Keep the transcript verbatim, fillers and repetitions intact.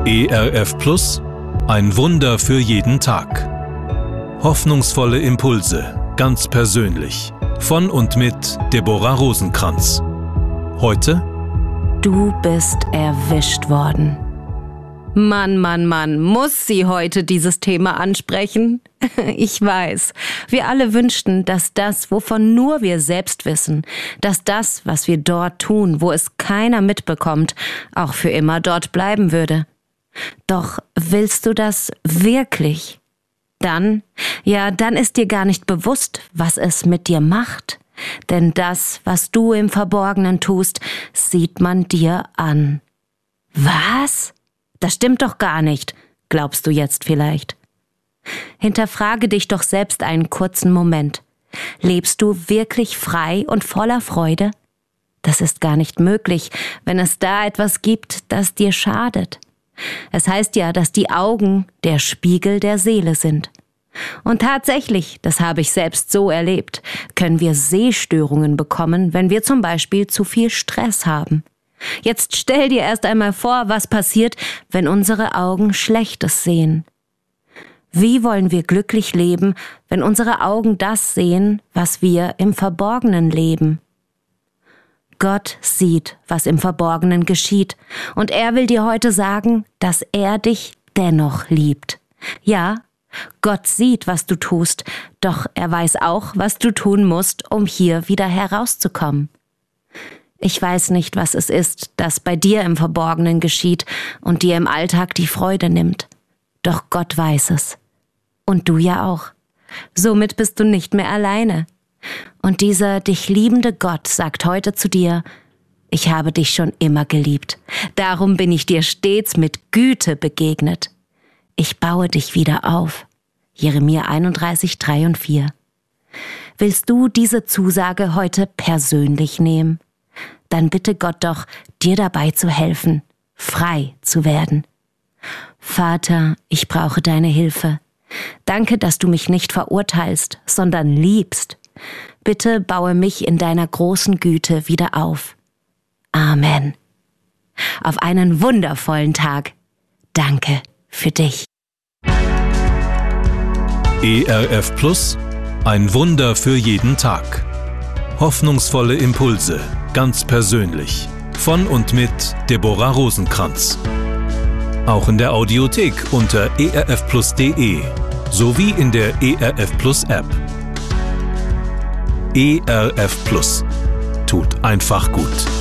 E R F Plus, ein Wunder für jeden Tag. Hoffnungsvolle Impulse, ganz persönlich. Von und mit Deborah Rosenkranz. Heute: Du bist erwischt worden. Mann, Mann, Mann, muss sie heute dieses Thema ansprechen? Ich weiß, wir alle wünschten, dass das, wovon nur wir selbst wissen, dass das, was wir dort tun, wo es keiner mitbekommt, auch für immer dort bleiben würde. Doch willst du das wirklich? Dann, ja, dann ist dir gar nicht bewusst, was es mit dir macht. Denn das, was du im Verborgenen tust, sieht man dir an. Was? Das stimmt doch gar nicht, glaubst du jetzt vielleicht. Hinterfrage dich doch selbst einen kurzen Moment. Lebst du wirklich frei und voller Freude? Das ist gar nicht möglich, wenn es da etwas gibt, das dir schadet. Es heißt ja, dass die Augen der Spiegel der Seele sind. Und tatsächlich, das habe ich selbst so erlebt, können wir Sehstörungen bekommen, wenn wir zum Beispiel zu viel Stress haben. Jetzt stell dir erst einmal vor, was passiert, wenn unsere Augen Schlechtes sehen. Wie wollen wir glücklich leben, wenn unsere Augen das sehen, was wir im Verborgenen leben? Gott sieht, was im Verborgenen geschieht, und er will dir heute sagen, dass er dich dennoch liebt. Ja, Gott sieht, was du tust, doch er weiß auch, was du tun musst, um hier wieder herauszukommen. Ich weiß nicht, was es ist, das bei dir im Verborgenen geschieht und dir im Alltag die Freude nimmt. Doch Gott weiß es. Und du ja auch. Somit bist du nicht mehr alleine. Und dieser dich liebende Gott sagt heute zu dir: Ich habe dich schon immer geliebt. Darum bin ich dir stets mit Güte begegnet. Ich baue dich wieder auf. Jeremia einunddreißig, drei und vier. Willst du diese Zusage heute persönlich nehmen? Dann bitte Gott doch, dir dabei zu helfen, frei zu werden. Vater, ich brauche deine Hilfe. Danke, dass du mich nicht verurteilst, sondern liebst. Bitte baue mich in deiner großen Güte wieder auf. Amen. Auf einen wundervollen Tag. Danke für dich. E R F Plus, ein Wunder für jeden Tag. Hoffnungsvolle Impulse, ganz persönlich. Von und mit Deborah Rosenkranz. Auch in der Audiothek unter e r f plus punkt de sowie in der E R F Plus App. E R F Plus. Tut einfach gut.